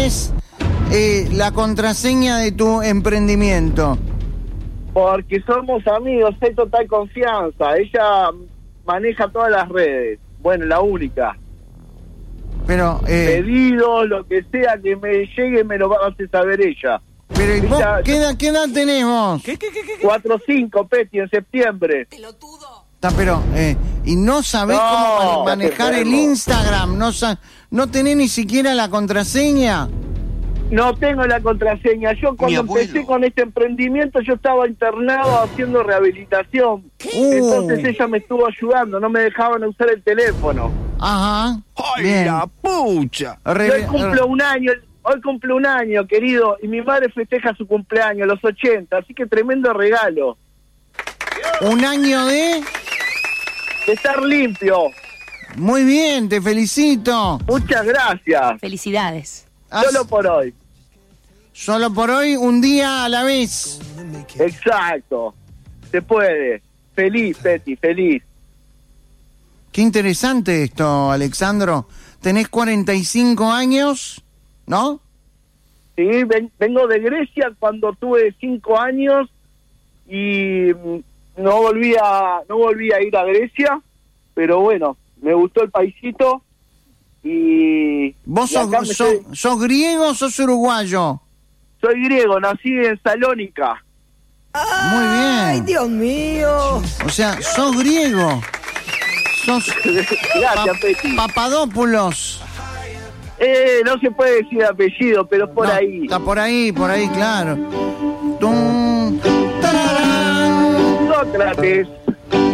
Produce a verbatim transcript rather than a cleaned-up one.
sabés eh, la contraseña de tu emprendimiento? Porque somos amigos, hay total confianza. Ella maneja todas las redes. Bueno, la única. Pero, eh... Pedidos, lo que sea que me llegue, me lo va a hacer saber ella. Pero, ¿y vos ella... ¿qué, edad, qué edad tenemos? ¿Qué, qué, qué, qué? cuatro cinco, Peti, en septiembre. Pelotudo. Está, pero, eh, y no sabés No, cómo manejar el Instagram, no, sa no tenés ni siquiera la contraseña. No tengo la contraseña. Yo cuando empecé con este emprendimiento, yo estaba internado haciendo rehabilitación. Uh. Entonces ella me estuvo ayudando, no me dejaban usar el teléfono. Ajá. ¡Ay, Bien. la pucha! Y hoy cumplo un año, hoy cumplo un año, querido, y mi madre festeja su cumpleaños, los ochenta, así que tremendo regalo. Un año de... De estar limpio. Muy bien, te felicito. Muchas gracias. Felicidades. Has- Solo por hoy. Solo por hoy, un día a la vez. Exacto. Se puede. Feliz, Peti, feliz. Qué interesante esto, Alexandro. Tenés cuarenta y cinco años, ¿no? Sí, ven, vengo de Grecia cuando tuve cinco años y mm, no volví a, no volví a ir a Grecia, pero bueno, me gustó el paisito y... ¿Vos y acá sos, me sos, estoy- sos griego o sos uruguayo? Soy griego, nací en Salónica. Muy bien. ¡Ay, Dios mío! O sea, sos griego. Sos Gracias, Peti. Papadopoulos. Eh, no se puede decir apellido, pero por No, ahí. Está por ahí, por ahí, claro. Tum, tararán. Sócrates.